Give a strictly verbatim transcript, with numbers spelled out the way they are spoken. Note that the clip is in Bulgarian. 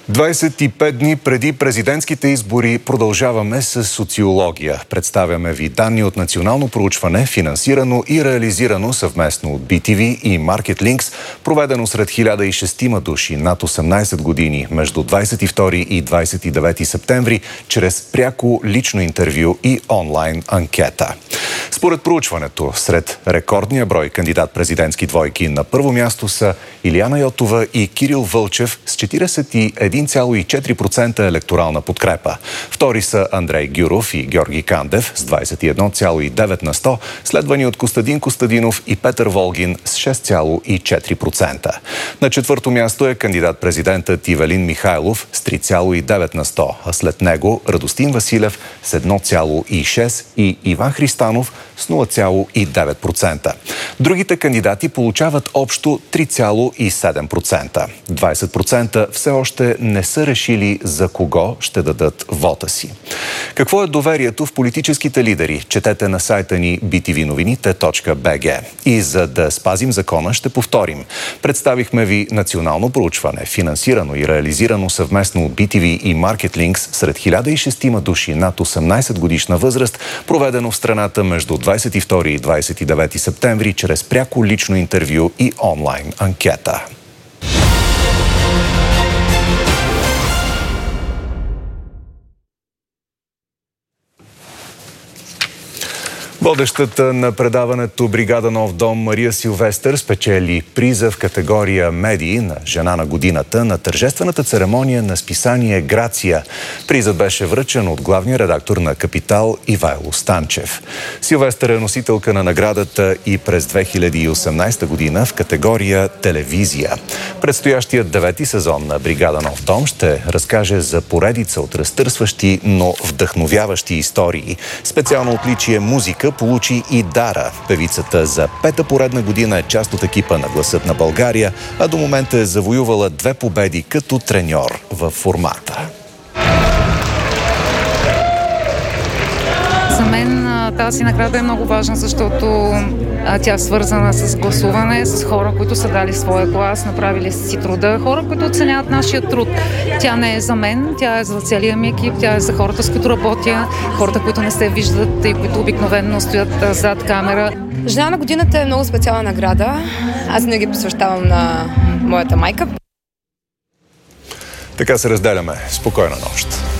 двадесет и пет дни преди президентските избори продължаваме с социология. Представяме ви данни от национално проучване, финансирано и реализирано съвместно от би ти ви и MarketLinks, проведено сред хиляда и шест души над осемнадесет години между двадесет и втори и двадесет и девети септември, чрез пряко лично интервю и онлайн анкета. Според проучването, сред рекордния брой кандидат-президентски двойки на първо място са Илияна Йотова и Кирил Вълчев с четиридесет и един цяло и четири процента електорална подкрепа. Втори са Андрей Гюров и Георги Кандев с двадесет и едно цяло и девет на сто, следвани от Костадин Костадинов и Петър Волгин с шест цяло и четири процента. На четвърто място е кандидат-президентът Ивелин Михайлов с три цяло и девет на сто, а след него Радостин Василев с едно цяло и шест и Иван Христанов с нула цяло и девет процента. Другите кандидати получават общо три цяло и седем процента. двадесет процента все още не са решили за кого ще дадат вота си. Какво е доверието в политическите лидери? Четете на сайта ни би ти ви новините точка би джи. И за да спазим закона, ще повторим. Представихме ви национално проучване, финансирано и реализирано съвместно от би ти ви и MarketLinks сред хиляда и шест души над осемнадесет годишна възраст, проведено в страната между двадесет и втори и двадесет и девети септември чрез пряко лично интервю и онлайн анкета. Водещата на предаването Бригада Нов дом Мария Силвестър спечели приза в категория медии на жена на годината на тържествената церемония на списание Грация. Призът беше връчен от главния редактор на Капитал Ивайло Станчев. Силвестър е носителка на наградата и през две хиляди и осемнадесета година в категория телевизия. Предстоящият девети сезон на Бригада Нов дом ще разкаже за поредица от разтърсващи, но вдъхновяващи истории. Специално отличие музика получи и Дара. Певицата за пета поредна година е част от екипа на Гласът на България, а до момента е завоювала две победи като треньор в формата. За мен тази награда е много важна, защото тя е свързана с гласуване, с хора, които са дали своя глас, направили си труда, хора, които оценяват нашия труд. Тя не е за мен, тя е за целия ми екип, тя е за хората, с които работя, хората, които не се виждат и които обикновено стоят зад камера. Жена на годината е много специална награда. Аз винаги посвещавам на моята майка. Така се разделяме. Спокойна нощ.